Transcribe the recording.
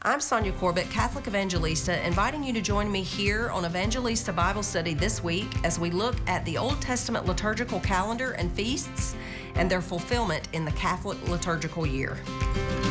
I'm Sonia Corbett, Catholic Evangelista, inviting you to join me here on Evangelista Bible Study this week as we look at the Old Testament liturgical calendar and feasts and their fulfillment in the Catholic liturgical year.